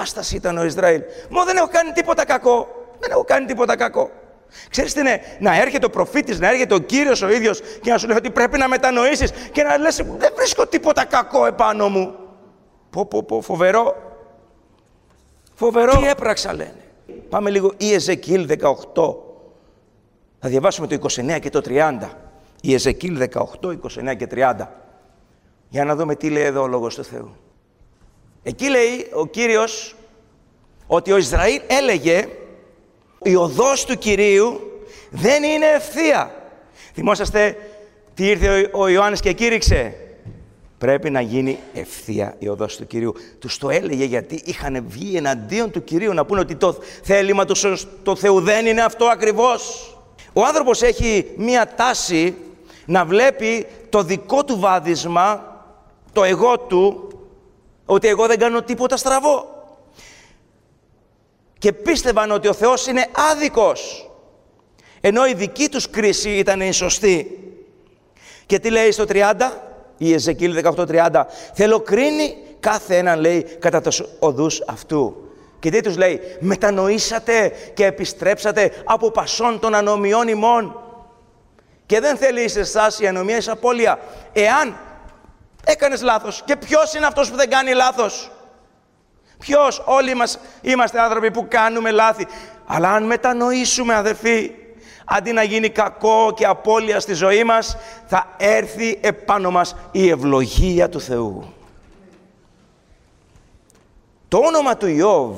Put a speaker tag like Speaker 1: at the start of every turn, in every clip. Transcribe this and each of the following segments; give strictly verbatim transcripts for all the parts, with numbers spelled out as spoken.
Speaker 1: Επανάσταση ήταν ο Ισραήλ. Μα δεν έχω κάνει τίποτα κακό. Δεν έχω κάνει τίποτα κακό. Ξέρεις τι είναι, να έρχεται ο προφήτης, να έρχεται ο Κύριος ο ίδιος και να σου λέει ότι πρέπει να μετανοήσεις και να λες δεν βρίσκω τίποτα κακό επάνω μου. Πω πω πω, φοβερό. Φοβερό. Τι έπραξα λένε. Πάμε λίγο Ιεζεκιήλ δεκαοκτώ. Θα διαβάσουμε το είκοσι εννέα και το τριάντα. Ιεζεκιήλ δεκαοκτώ, είκοσι εννέα και τριάντα. Για να δούμε τι λέει εδώ ο Λόγος του Θεού. Εκεί λέει ο Κύριος ότι ο Ισραήλ έλεγε η οδός του Κυρίου δεν είναι ευθεία. Θυμόσαστε τι ήρθε ο Ιωάννης και κήρυξε. Πρέπει να γίνει ευθεία η οδός του Κυρίου. Τους το έλεγε γιατί είχαν βγει εναντίον του Κυρίου να πούνε ότι το θέλημα του το Θεού δεν είναι αυτό ακριβώς. Ο άνθρωπος έχει μία τάση να βλέπει το δικό του βάδισμα, το εγώ του, ότι εγώ δεν κάνω τίποτα στραβό. Και πίστευαν ότι ο Θεός είναι άδικος, ενώ η δική τους κρίση ήταν η σωστή. Και τι λέει στο τριάντα, η Ιεζεκιήλ δεκαοκτώ τριάντα, θέλω κρίνει κάθε έναν, λέει, κατά τους οδούς αυτού. Και τι τους λέει, μετανοήσατε και επιστρέψατε από πασών των ανομιών ημών. Και δεν θέλει σε εσάς η ανομία εις απώλεια. Εάν έκανες λάθος, και ποιος είναι αυτός που δεν κάνει λάθος? Ποιος? Όλοι μας είμαστε άνθρωποι που κάνουμε λάθη. Αλλά αν μετανοήσουμε, αδερφοί, αντί να γίνει κακό και απώλεια στη ζωή μας, θα έρθει επάνω μας η ευλογία του Θεού. Το όνομα του Ιώβ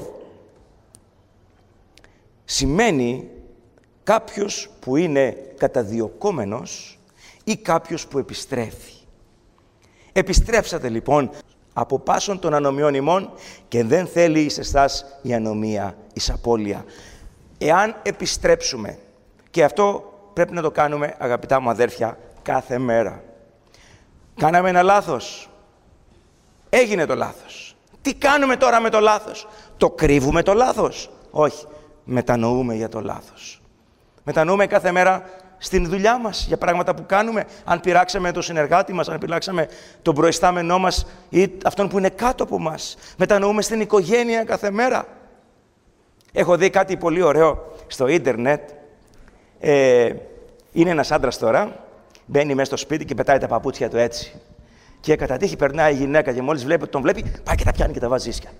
Speaker 1: σημαίνει κάποιος που είναι καταδιωκόμενος ή κάποιος που επιστρέφει. Επιστρέψατε λοιπόν από πάσων των ανομιών ημών και δεν θέλει εις εσάς η ανομία, εις απώλεια. Εάν επιστρέψουμε, και αυτό πρέπει να το κάνουμε, αγαπητά μου αδέρφια, κάθε μέρα. Κάναμε ένα λάθος. Έγινε το λάθος. Τι κάνουμε τώρα με το λάθος? Το κρύβουμε το λάθος? Όχι. Μετανοούμε για το λάθος. Μετανοούμε κάθε μέρα στην δουλειά μας για πράγματα που κάνουμε. Αν πειράξαμε τον συνεργάτη μας, αν πειράξαμε τον προϊστάμενό μας ή αυτόν που είναι κάτω από μας. Μετανοούμε στην οικογένεια κάθε μέρα. Έχω δει κάτι πολύ ωραίο στο ίντερνετ. Ε, είναι ένας άντρας τώρα, μπαίνει μέσα στο σπίτι και πετάει τα παπούτσια του έτσι. Και κατά τύχη περνάει η γυναίκα και μόλις βλέπει, τον βλέπει, πάει και τα πιάνει και τα βάζει ίσια.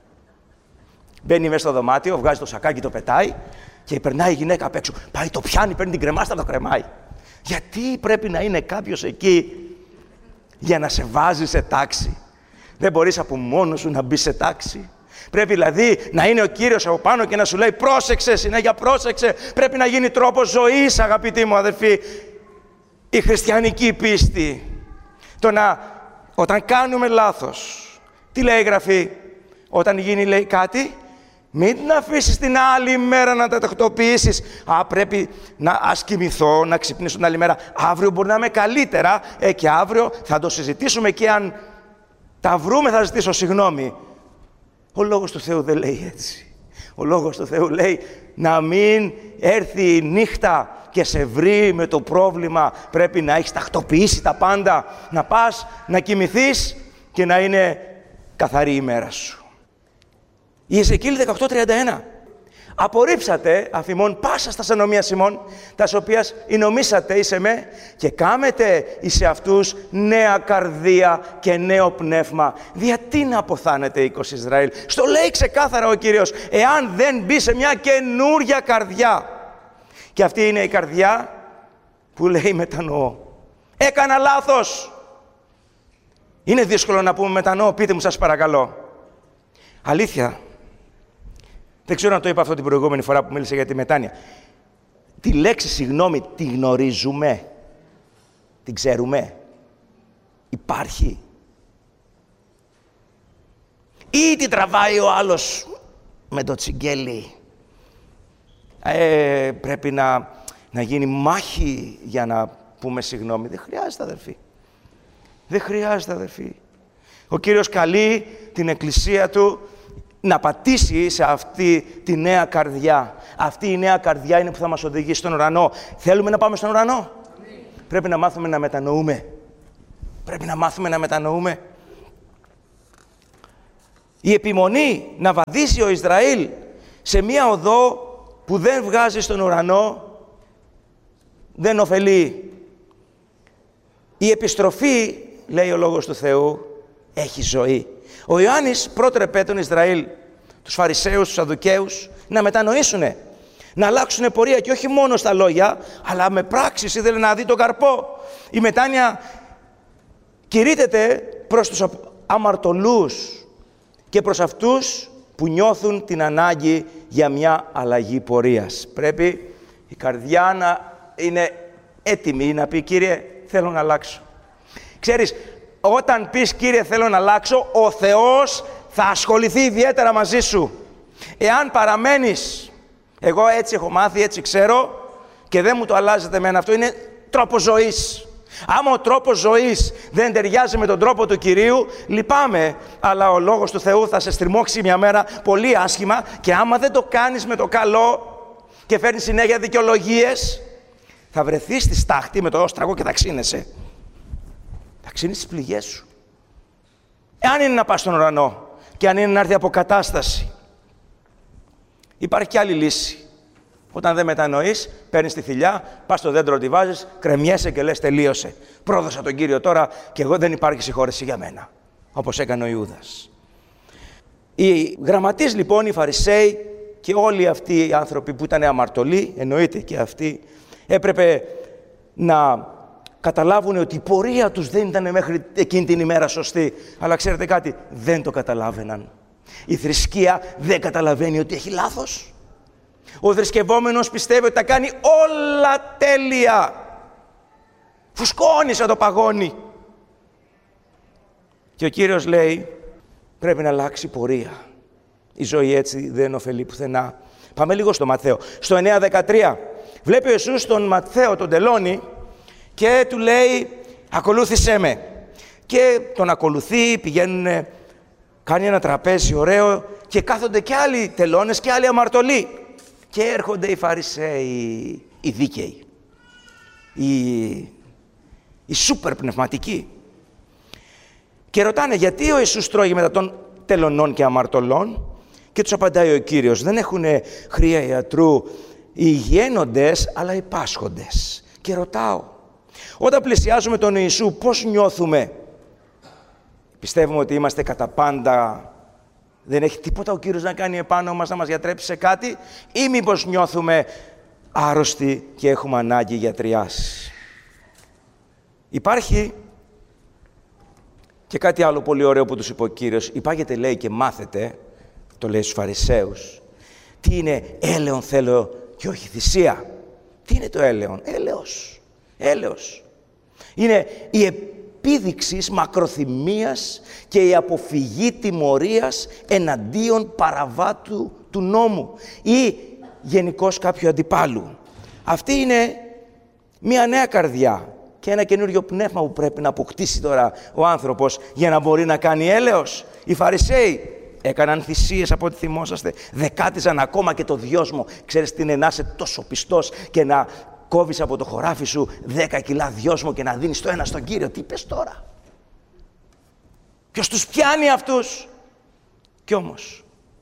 Speaker 1: Μπαίνει μέσα στο δωμάτιο, βγάζει το σακάκι, το πετάει και περνάει η γυναίκα απ' έξω. Πάει, το πιάνει, παίρνει την κρεμάστα, το κρεμάει. Γιατί πρέπει να είναι κάποιος εκεί για να σε βάζει σε τάξη? Δεν μπορείς από μόνος σου να μπει σε τάξη. Πρέπει δηλαδή να είναι ο Κύριος από πάνω και να σου λέει πρόσεξε, συνέχεια πρόσεξε. Πρέπει να γίνει τρόπος ζωής, αγαπητοί μου αδερφοί. Η χριστιανική πίστη. Το να, όταν κάνουμε λάθος, τι λέει η Γραφή? Όταν γίνει, λέει, κάτι, μην την αφήσεις την άλλη μέρα να τα τακτοποιήσεις. Α, πρέπει να ας κοιμηθώ, να ξυπνήσω την άλλη μέρα. Αύριο μπορεί να είμαι καλύτερα ε, και αύριο θα το συζητήσουμε και αν τα βρούμε θα ζητήσω συγγνώμη. Ο Λόγος του Θεού δεν λέει έτσι. Ο Λόγος του Θεού λέει να μην έρθει η νύχτα και σε βρει με το πρόβλημα. Πρέπει να έχεις τακτοποιήσει τα πάντα, να πας, να κοιμηθείς και να είναι καθαρή η μέρα σου. Η Ιεζεκιήλ δεκαοκτώ τριάντα ένα. Απορρίψατε αφημών πάσα στα ανομίας ημών, τας οποίας εινομήσατε εις με και κάμετε εις αυτούς νέα καρδία και νέο πνεύμα. Γιατί να αποθάνετε οίκος Ισραήλ? Στο λέει ξεκάθαρα ο Κύριος, εάν δεν μπει σε μια καινούρια καρδιά. Και αυτή είναι η καρδιά που λέει μετανοώ. Έκανα λάθος. Είναι δύσκολο να πούμε μετανοώ? Πείτε μου σας παρακαλώ. Αλήθεια. Δεν ξέρω αν το είπα αυτό την προηγούμενη φορά που μίλησα για τη μετάνοια. Τη λέξη συγγνώμη τη γνωρίζουμε? Την ξέρουμε? Υπάρχει? Ή την τραβάει ο άλλος με το τσιγκέλι? Ε, πρέπει να, να γίνει μάχη για να πούμε συγγνώμη. Δεν χρειάζεται, αδερφοί. Δεν χρειάζεται, αδερφοί. Ο Κύριος καλεί την Εκκλησία Του να πατήσει σε αυτή τη νέα καρδιά. Αυτή η νέα καρδιά είναι που θα μας οδηγήσει στον ουρανό. Θέλουμε να πάμε στον ουρανό? Mm. Πρέπει να μάθουμε να μετανοούμε. Πρέπει να μάθουμε να μετανοούμε. η επιμονή να βαδίσει ο Ισραήλ σε μία οδό που δεν βγάζει στον ουρανό δεν ωφελεί. Η επιστροφή, λέει ο Λόγος του Θεού, έχει ζωή. Ο Ιωάννης πρότρεπε τον Ισραήλ, τους Φαρισαίους, τους Σαδδουκαίους, να μετανοήσουνε, να αλλάξουνε πορεία και όχι μόνο στα λόγια, αλλά με πράξεις. Ήθελε να δει τον καρπό. Η μετάνοια κηρύττεται προς τους αμαρτωλούς και προς αυτούς που νιώθουν την ανάγκη για μια αλλαγή πορείας. Πρέπει η καρδιά να είναι έτοιμη να πει, Κύριε, θέλω να αλλάξω. Ξέρεις, όταν πεις, Κύριε, θέλω να αλλάξω, ο Θεός θα ασχοληθεί ιδιαίτερα μαζί σου. Εάν παραμένεις, εγώ έτσι έχω μάθει, έτσι ξέρω και δεν μου το αλλάζετε εμένα, αυτό είναι τρόπος ζωής. Άμα ο τρόπος ζωής δεν ταιριάζει με τον τρόπο του Κυρίου, λυπάμαι, αλλά ο Λόγος του Θεού θα σε στριμώξει μια μέρα πολύ άσχημα και άμα δεν το κάνεις με το καλό και φέρνεις συνέχεια δικαιολογίες, θα βρεθείς στη στάχτη με το όστραγο και θα ξύνεσαι. Θα ξύνεις τις πληγές σου. Εάν είναι να πας στον ουρανό και αν είναι να έρθει αποκατάσταση, υπάρχει και άλλη λύση. Όταν δεν μετανοείς, παίρνεις τη θηλιά, πας στο δέντρο, τη βάζεις, κρεμιέσαι και λες τελείωσε. Πρόδωσα τον Κύριο τώρα και εγώ δεν υπάρχει συγχώρεση για μένα. Όπως έκανε ο Ιούδας. Οι γραμματείς λοιπόν, οι Φαρισαίοι και όλοι αυτοί οι άνθρωποι που ήταν αμαρτωλοί, εννοείται και αυτοί, έπρεπε να καταλάβουν ότι η πορεία τους δεν ήταν μέχρι εκείνη την ημέρα σωστή. Αλλά ξέρετε κάτι, δεν το καταλάβαιναν. Η θρησκεία δεν καταλαβαίνει ότι έχει λάθος. Ο θρησκευόμενος πιστεύει ότι τα κάνει όλα τέλεια. Φουσκώνει σαν το παγόνι. Και ο Κύριος λέει, πρέπει να αλλάξει πορεία. Η ζωή έτσι δεν ωφελεί πουθενά. Πάμε λίγο στο Ματθαίο. Στο εννέα δεκατρία. Βλέπει ο Ιησούς τον Ματθαίο, τον τελώνει και του λέει, ακολούθησέ με. Και τον ακολουθεί, πηγαίνουν, κάνει ένα τραπέζι ωραίο και κάθονται και άλλοι τελώνες και άλλοι αμαρτωλοί. Και έρχονται οι Φαρισαίοι, οι δίκαιοι, οι, οι σούπερ πνευματικοί. Και ρωτάνε γιατί ο Ιησούς τρώγει μετά των τελωνών και αμαρτωλών και τους απαντάει ο Κύριος, δεν έχουν χρία ιατρού οι υγιένοντες, αλλά οι πάσχοντες. Και ρωτάω, όταν πλησιάζουμε τον Ιησού, πώς νιώθουμε? Πιστεύουμε ότι είμαστε κατά πάντα, δεν έχει τίποτα ο Κύριος να κάνει επάνω μας, να μας γιατρέψει σε κάτι, ή μήπως νιώθουμε άρρωστοι και έχουμε ανάγκη γιατριάς? Υπάρχει και κάτι άλλο πολύ ωραίο που τους είπε ο Κύριος. Υπάγεται, λέει, και μάθετε, το λέει στους Φαρισαίους, τι είναι έλεον θέλω και όχι θυσία. Τι είναι το έλεον? Έλεος. Έλεος. Είναι η επίδειξη μακροθυμίας και η αποφυγή τιμωρίας εναντίον παραβάτου του νόμου ή γενικώς κάποιου αντιπάλου. Αυτή είναι μια νέα καρδιά και ένα καινούριο πνεύμα που πρέπει να αποκτήσει τώρα ο άνθρωπος για να μπορεί να κάνει έλεος. Οι Φαρισαίοι έκαναν θυσίες, από ό,τι θυμόσαστε, δεκάτιζαν ακόμα και το δυόσμο. Ξέρεις τι είναι να είσαι τόσο πιστός και να κόβεις από το χωράφι σου δέκα κιλά δυόσμο και να δίνεις το ένα στον Κύριο? Τι είπες τώρα? Ποιος τους πιάνει αυτούς? Κι όμως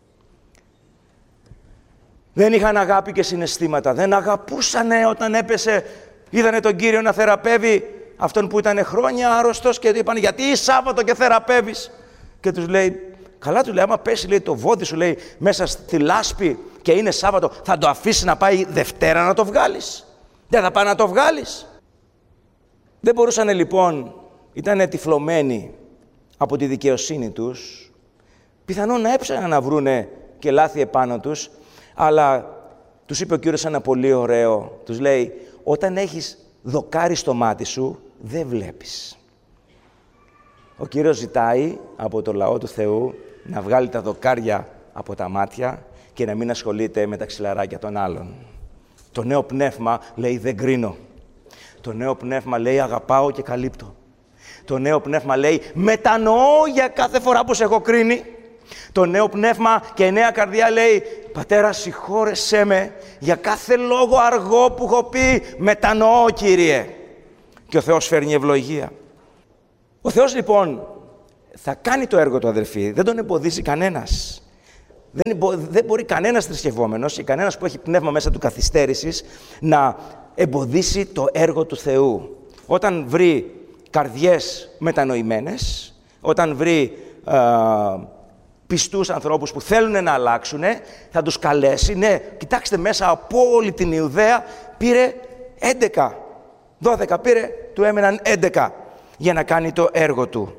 Speaker 1: δεν είχαν αγάπη και συναισθήματα, δεν αγαπούσανε όταν έπεσε. Είδανε τον Κύριο να θεραπεύει αυτόν που ήταν χρόνια άρρωστος και του είπαν, γιατί Σάββατο και θεραπεύεις? Και τους λέει, καλά, του λέει, άμα πέσει, λέει, το βόδι σου, λέει, μέσα στη λάσπη και είναι Σάββατο, θα το αφήσει να πάει Δευτέρα να το βγάλεις? Δεν θα πάει να το βγάλεις? Δεν μπορούσαν λοιπόν, ήταν τυφλωμένοι από τη δικαιοσύνη τους, πιθανόν να έψαχναν να βρούνε και λάθη επάνω τους, αλλά τους είπε ο Κύριος ένα πολύ ωραίο, τους λέει, όταν έχεις δοκάρι στο μάτι σου, δεν βλέπεις. Ο Κύριος ζητάει από το λαό του Θεού να βγάλει τα δοκάρια από τα μάτια και να μην ασχολείται με τα ξυλαράκια των άλλων. Το νέο πνεύμα λέει δεν κρίνω. Το νέο πνεύμα λέει αγαπάω και καλύπτω. Το νέο πνεύμα λέει μετανοώ για κάθε φορά που σε έχω κρίνει. Το νέο πνεύμα και η νέα καρδιά λέει Πατέρα, συγχώρεσέ με για κάθε λόγο αργό που έχω πει, μετανοώ, Κύριε. Και ο Θεός φέρνει ευλογία. Ο Θεός λοιπόν θα κάνει το έργο του, αδερφοί. Δεν τον εμποδίζει κανένας. Δεν, δεν μπορεί κανένας θρησκευόμενος ή κανένας που έχει πνεύμα μέσα του καθυστέρησης να εμποδίσει το έργο του Θεού. Όταν βρει καρδιές μετανοημένες, όταν βρει α, πιστούς ανθρώπους που θέλουν να αλλάξουν, θα τους καλέσει. Ναι, κοιτάξτε, μέσα από όλη την Ιουδαία πήρε έντεκα. δώδεκα πήρε, του έμεναν έντεκα για να κάνει το έργο του.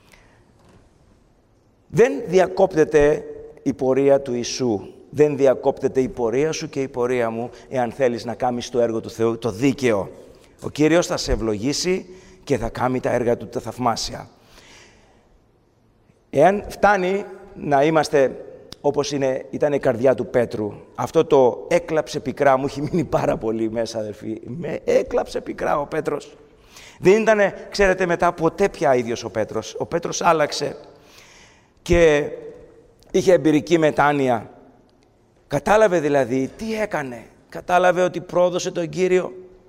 Speaker 1: Δεν διακόπτεται η πορεία του Ιησού. Δεν διακόπτεται η πορεία σου και η πορεία μου, εάν θέλεις να κάνεις το έργο του Θεού, το δίκαιο. Ο Κύριος θα σε ευλογήσει και θα κάνει τα έργα του τα θαυμάσια. Εάν φτάνει να είμαστε όπως είναι, ήταν η καρδιά του Πέτρου, αυτό το έκλαψε πικρά, μου έχει μείνει πάρα πολύ μέσα, αδελφοί. Με έκλαψε πικρά ο Πέτρος. Δεν ήτανε, ξέρετε, μετά ποτέ πια ίδιος ο Πέτρος. Ο Πέτρος άλλαξε και είχε εμπειρική μετάνοια. Κατάλαβε δηλαδή τι έκανε. Κατάλαβε ότι πρόδωσε τον Κύριο.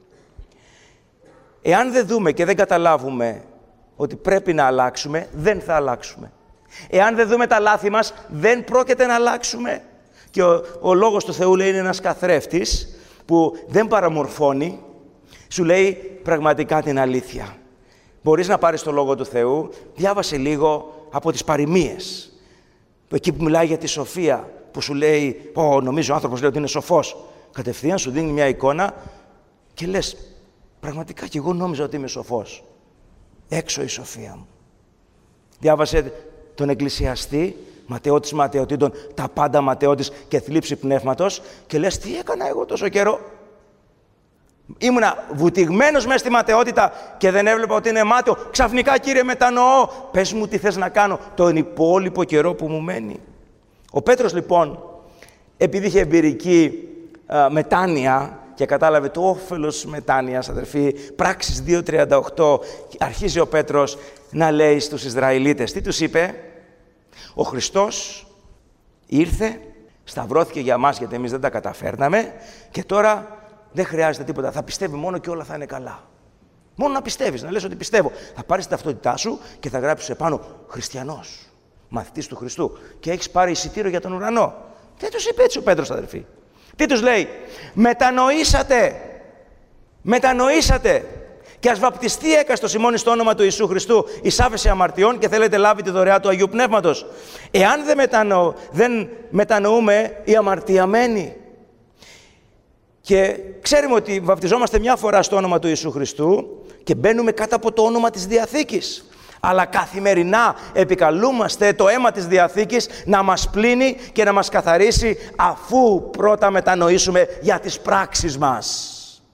Speaker 1: Εάν δεν δούμε και δεν καταλάβουμε ότι πρέπει να αλλάξουμε, δεν θα αλλάξουμε. Εάν δεν δούμε τα λάθη μας, δεν πρόκειται να αλλάξουμε. Και ο, ο Λόγος του Θεού, λέει, είναι ένας καθρέφτης που δεν παραμορφώνει, σου λέει πραγματικά την αλήθεια. Μπορείς να πάρεις το Λόγο του Θεού, διάβασε λίγο από τις παροιμίες. Εκεί που μιλάει για τη σοφία, που σου λέει, «Ω, νομίζω ο άνθρωπος λέει ότι είναι σοφός». Κατευθείαν σου δίνει μια εικόνα και λες, πραγματικά κι εγώ νόμιζα ότι είμαι σοφός. Έξω η σοφία μου. Διάβασε τον Εκκλησιαστή, ματαιώτης ματαιωτήτων, τα πάντα ματαιώτης και θλίψη πνεύματος και λες, τι έκανα εγώ τόσο καιρό. Ήμουνα βουτυγμένος μέσα στη ματαιότητα και δεν έβλεπα ότι είναι μάταιο. Ξαφνικά, Κύριε, μετανοώ. Πες μου τι θες να κάνω τον υπόλοιπο καιρό που μου μένει. Ο Πέτρος, λοιπόν, επειδή είχε εμπειρική α, μετάνοια και κατάλαβε το όφελος μετάνοιας, αδερφοί, Πράξεις δύο τριάντα οκτώ, αρχίζει ο Πέτρος να λέει στους Ισραηλίτες. Τι τους είπε? Ο Χριστός ήρθε, σταυρώθηκε για μας γιατί εμείς δεν τα καταφέρναμε και τώρα δεν χρειάζεται τίποτα. Θα πιστεύει μόνο και όλα θα είναι καλά. Μόνο να πιστεύεις, να λες ότι πιστεύω. Θα πάρεις την ταυτότητά σου και θα γράψεις επάνω χριστιανός, μαθητής του Χριστού και έχεις πάρει εισιτήριο για τον ουρανό. Δεν τους είπε έτσι ο Πέτρος, αδερφοί. Τι τους λέει? Μετανοήσατε. Μετανοήσατε. Και ας βαπτιστεί έκαστος ημών στο όνομα του Ιησού Χριστού εις άφεση αμαρτιών και θέλετε λάβει τη δωρεά του Αγίου Πνεύματος. Εάν δεν, μετανο... δεν μετανοούμε, η αμαρτία μένει. Και ξέρουμε ότι βαπτιζόμαστε μια φορά στο όνομα του Ιησού Χριστού και μπαίνουμε κάτω από το όνομα της Διαθήκης. Αλλά καθημερινά επικαλούμαστε το αίμα της Διαθήκης να μας πλύνει και να μας καθαρίσει αφού πρώτα μετανοήσουμε για τις πράξεις μας.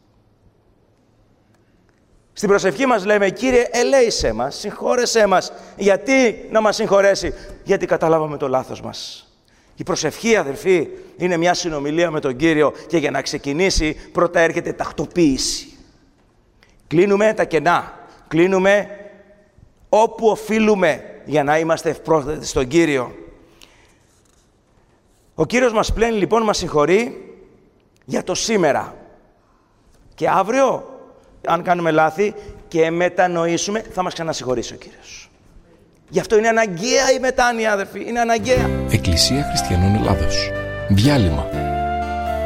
Speaker 1: Στην προσευχή μας λέμε, Κύριε, ελέησέ μας, συγχώρεσέ μας. Γιατί να μας συγχωρέσει? Γιατί καταλάβαμε το λάθος μας. Η προσευχή, αδελφοί, είναι μια συνομιλία με τον Κύριο και για να ξεκινήσει πρώτα έρχεται τακτοποίηση. Κλείνουμε τα κενά, κλείνουμε όπου οφείλουμε για να είμαστε ευπρόσδετοι στον Κύριο. Ο Κύριος μας πλένει, λοιπόν, μας συγχωρεί για το σήμερα. Και αύριο, αν κάνουμε λάθη και μετανοήσουμε, θα μας ξανασυγχωρήσει ο Κύριος. Γι' αυτό είναι αναγκαία η μετάνοια, αδερφοί, είναι αναγκαία.
Speaker 2: Εκκλησία Χριστιανών Ελλάδος. Διάλειμμα.